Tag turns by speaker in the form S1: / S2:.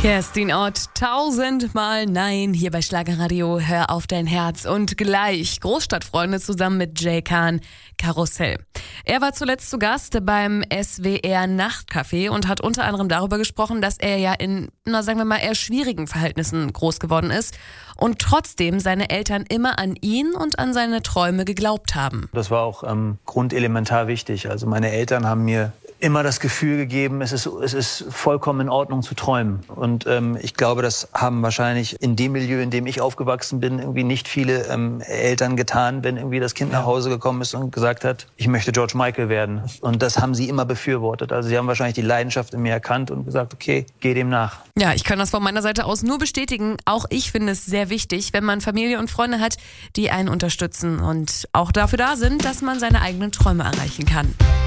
S1: Kerstin Ott, 1000-mal Nein, hier bei Schlagerradio, hör auf dein Herz. Und gleich Großstadtfreunde zusammen mit Jay Khan, Karussell. Er war zuletzt zu Gast beim SWR Nachtcafé und hat unter anderem darüber gesprochen, dass er ja in, sagen wir mal, eher schwierigen Verhältnissen groß geworden ist und trotzdem seine Eltern immer an ihn und an seine Träume geglaubt haben.
S2: Das war auch grundelementar wichtig. Also meine Eltern haben mir immer das Gefühl gegeben, es ist vollkommen in Ordnung zu träumen. Und ich glaube, das haben wahrscheinlich in dem Milieu, in dem ich aufgewachsen bin, irgendwie nicht viele Eltern getan, wenn irgendwie das Kind nach Hause gekommen ist und gesagt hat, ich möchte George Michael werden. Und das haben sie immer befürwortet. Also sie haben wahrscheinlich die Leidenschaft in mir erkannt und gesagt, okay, geh dem nach.
S1: Ja, ich kann das von meiner Seite aus nur bestätigen. Auch ich finde es sehr wichtig, wenn man Familie und Freunde hat, die einen unterstützen und auch dafür da sind, dass man seine eigenen Träume erreichen kann.